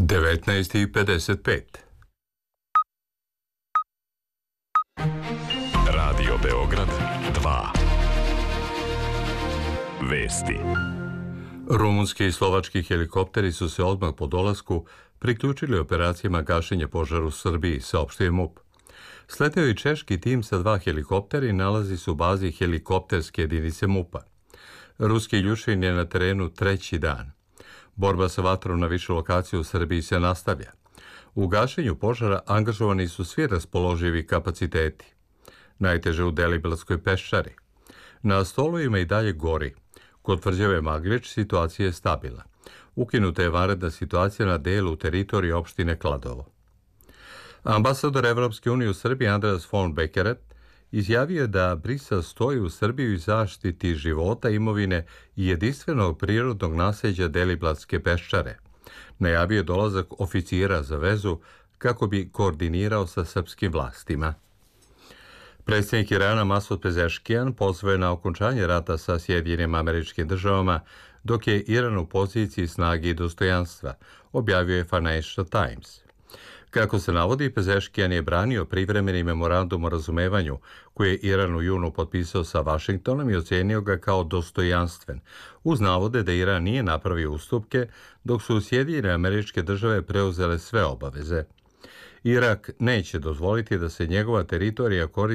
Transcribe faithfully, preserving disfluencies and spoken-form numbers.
devetnaest i pedeset pet. Radio Beograd dva. Vesti. Rumunski i slovački helikopteri su se odmah po dolasku priključili operacijama gašenja požara u Srbiji, saopštio je MUP. Sleteo i češki tim sa dva helikoptera i nalazi se u bazi helikopterske jedinice MUP-a. Ruski Iljušin je na terenu treći dan. Borba sa vatrom na više lokacija u Srbiji se nastavlja. U gašenju požara angažovani su svi raspoloživi kapaciteti. Najteže u Deliblatskoj peščari. Na stolovima i dalje gori. Kod tvrđave Maglič situacija je stabilna. Ukinuta je vanredna situacija na delu teritorije opštine Kladovo. Ambasador Evropske unije u Srbiji Andreas von Beckeret izjavio je da Brisel stoji u Srbiji u zaštiti života, imovine i jedinstvenog prirodnog nasljeđa Deliblatske peščare. Najavio je dolazak oficijera za vezu kako bi koordinirao sa srpskim vlastima. Predsjednik Irana Masud Pezeškijan pozvao je na okončanje rata sa Sjedinjenim Američkim Državama, dok je Iran u poziciji snage i dostojanstva, objavio je Financial Times. Kako se navodi, Pezeškijan je branio privremeni memorandum o razumevanju koji je Iran u junu potpisao sa Vašingtonom i ocenio ga kao dostojanstven, uz navode da Iran nije napravio ustupke, dok su Sjedinjene Američke Države preuzele sve obaveze. Irak neće dozvoliti da se njegova teritorija koristi